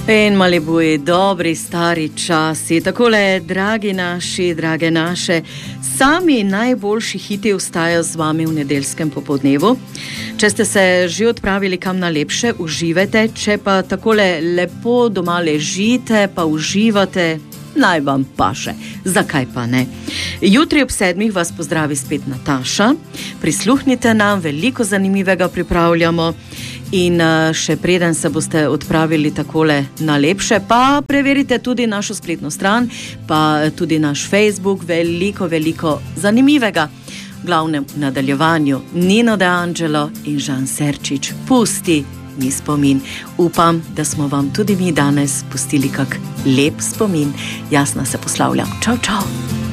In mali boji dobri stari časi, takole, dragi naši, drage naše, sami najboljši hiti ostajajo z vami v nedeljskem popoldnevu. Če ste se že odpravili kam na lepše, uživajte, če pa takole lepo doma ležite, pa uživate, naj vam paše. Zakaj pa ne? Jutri ob 7 vas pozdravi spet Nataša. Prisluhnite nam, veliko zanimivega pripravljamo. In še preden se boste odpravili takole na lepše, pa preverite tudi našo spletno stran, pa tudi naš Facebook, veliko zanimivega. V glavnem nadaljevanju Nino De Angelo in Žan Serčič, pusti mi spomin. Upam, da smo vam tudi mi danes pustili kak lep spomin. Jasna se poslavljam. Čau.